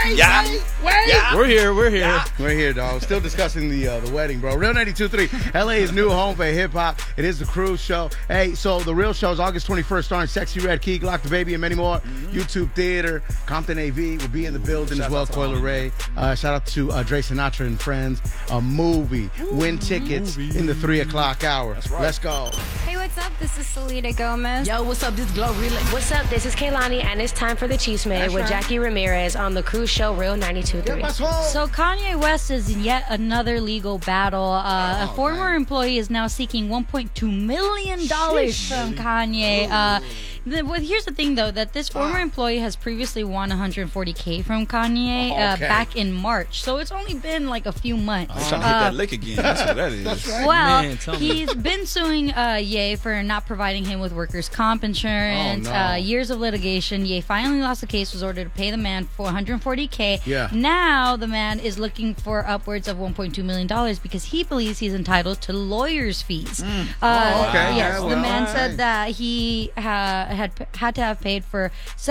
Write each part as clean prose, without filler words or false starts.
Yeah. We're here. We're here, dog. Still discussing the wedding, bro. Real 92.3, LA's new home for hip-hop. It is the Cruise Show. Hey, so the real show is August 21st, starring Sexy Red, Key Glock, The Baby, and many more. YouTube Theater, Compton AV will be in the building as well. Coil Ray. Shout out to Dre Sinatra and Friends. A movie. Win tickets in the 3 o'clock hour. That's right. Let's go. Hey, what's up? This is Selena Gomez. Yo, what's up? This is Glorilla. What's up? This is Kaylani, and it's time for the Cheese Man with Jackie Ramirez on the Cruise Show, Real 92.3. So Kanye West is in yet another legal battle. A former employee is now seeking $1.2 million from Kanye. Here's the thing, though, that this former employee has previously won $140K from Kanye back in March. So it's only been like a few months. He's trying to hit that lick again. That's what that is. That's right. Well, Man, he's been suing Ye for not providing him with workers' comp insurance. Oh, no. Years of litigation. Ye finally lost the case, was ordered to pay the man for $140K. Yeah. Now the man is looking for upwards of $1.2 million because he believes he's entitled to lawyer's fees. Okay. Yes, Yeah, the well, man all said right. that he had to have paid for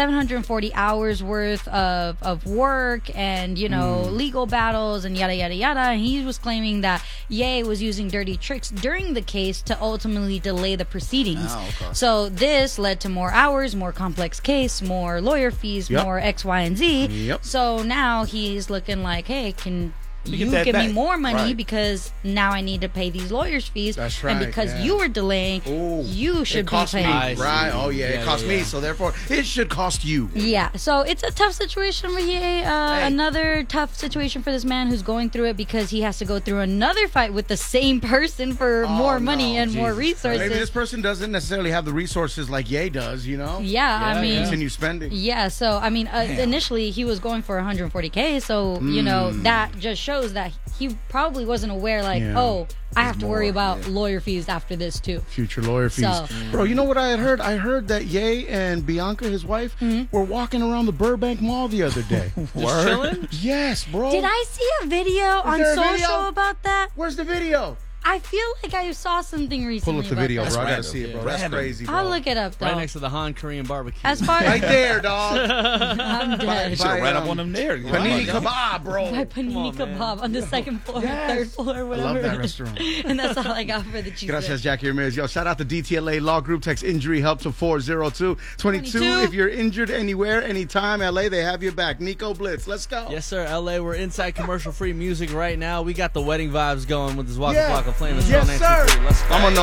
740 hours worth of work and, you know, legal battles and yada, yada, yada. And he was claiming that Ye was using dirty tricks during the case to ultimately delay the proceedings. Oh, okay. So this led to more hours, more complex case, more lawyer fees, Yep. more X, Y, and Z. Yep. So now he's looking like, hey, can get you that give me back. more money Right. because now I need to pay these lawyers' fees. That's And right, because yeah. you were delaying, Ooh. you should It be cost me, paying. I see. right? Oh, yeah, it Yeah, cost yeah, me, yeah. so therefore it should cost you. Yeah, so it's a tough situation for Ye. Another tough situation for this man who's going through it because he has to go through another fight with the same person for more money no. and more resources. Maybe this person doesn't necessarily have the resources like Ye does, you know? Yeah, I mean, Continue spending. yeah. So I mean, initially he was going for 140K. So you know that just shows that he probably wasn't aware, like, Yeah. oh, I have to worry more, about lawyer fees after this too. Future lawyer fees. So- Bro, you know what I had heard? I heard that Ye and Bianca, his wife, were walking around the Burbank Mall the other day. Just chilling? Yes, bro. Did I see a video on there a social video? about that? Where's the video? I feel like I saw something recently. Pull up the about video, that. bro. I gotta random. see it, bro. Yeah. That's Random. crazy, bro. I'll look it up though. Right next to the Han Korean barbecue. As far Right there, dog. I'm dead. He should have ran up on them there. Panini kebab, bro. By Panini Kebab on the second floor, third floor, I whatever. love that it is. restaurant. And that's all I got for the cheese. Gracias, Jackie Ramirez. Yo, shout out to DTLA Law Group. Text injury help to 402-22. 22. If you're injured anywhere, anytime, LA, they have your back. Nico Blitz, let's go. Yes, sir. LA, we're inside commercial-free music right now. We got the wedding vibes going with this Waka Yeah. Flocka Flame. Yes, sir. Let's go. Vámonos.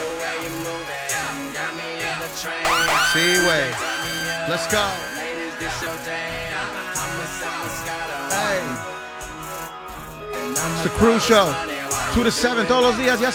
C-Way. Let's go. Hey. It's the Cruise Show. 2 to 7 todos los días. Ya